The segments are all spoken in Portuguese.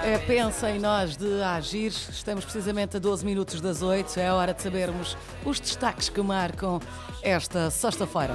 Pensa em nós de agir. Estamos precisamente a 12 minutos das 8. É hora de sabermos os destaques que marcam esta sexta-feira.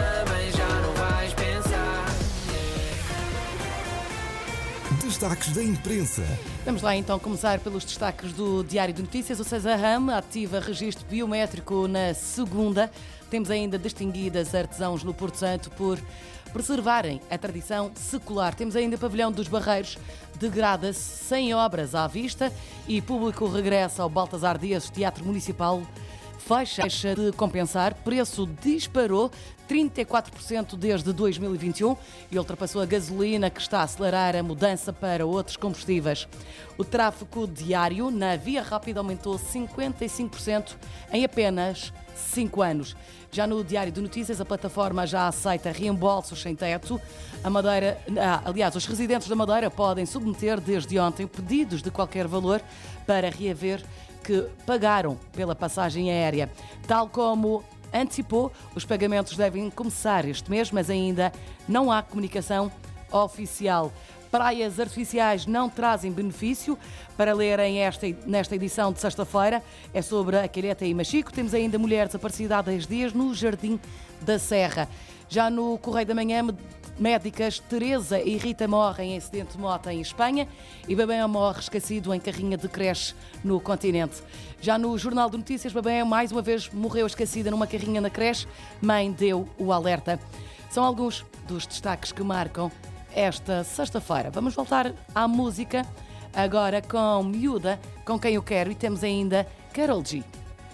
Destaques da imprensa. Vamos lá então começar pelos destaques do Diário de Notícias. O César Ram ativa registro biométrico na segunda. Temos ainda distinguidas artesãos no Porto Santo por preservarem a tradição secular. Temos ainda o Pavilhão dos Barreiros, degrada-se sem obras à vista e público regressa ao Baltasar Dias Teatro Municipal. Fecha de compensar, preço disparou 34% desde 2021 e ultrapassou a gasolina, que está a acelerar a mudança para outros combustíveis. O tráfego diário na Via Rápida aumentou 55% em apenas 5 anos. Já no Diário de Notícias, a plataforma já aceita reembolsos sem teto. Os residentes da Madeira podem submeter desde ontem pedidos de qualquer valor para reaver que pagaram pela passagem aérea. Tal como antecipou, os pagamentos devem começar este mês, mas ainda não há comunicação oficial. Praias artificiais não trazem benefício. Para lerem nesta edição de sexta-feira, é sobre a Calheta e Machico. Temos ainda mulheres desaparecidas há 10 dias no Jardim da Serra. Já no Correio da Manhã, médicas Teresa e Rita morrem em acidente de moto em Espanha e Babém morre esquecido em carrinha de creche no continente. Já no Jornal de Notícias, Babém mais uma vez morreu esquecida numa carrinha na creche. Mãe deu o alerta. São alguns dos destaques que marcam esta sexta-feira. Vamos voltar à música, agora com Miúda, Com Quem Eu Quero, e temos ainda Karol G.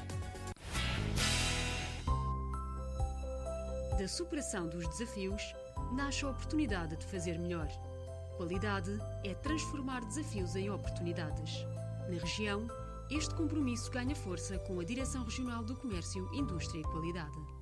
Da superação dos desafios, nasce a oportunidade de fazer melhor. Qualidade é transformar desafios em oportunidades. Na região, este compromisso ganha força com a Direção Regional do Comércio, Indústria e Qualidade.